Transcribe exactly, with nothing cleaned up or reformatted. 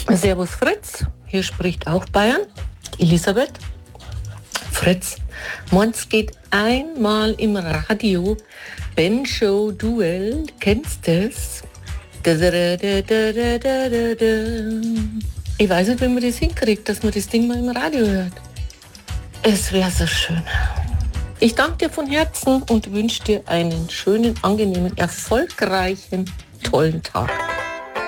Servus Fritz, hier spricht auch Bayern, Elisabeth. Fritz, morgens geht einmal im Radio Ben Show Duell, kennst du das? Ich weiß nicht, wie man das hinkriegt, dass man das Ding mal im Radio hört. Es wäre so schön. Ich danke dir von Herzen und wünsche dir einen schönen, angenehmen, erfolgreichen, tollen Tag.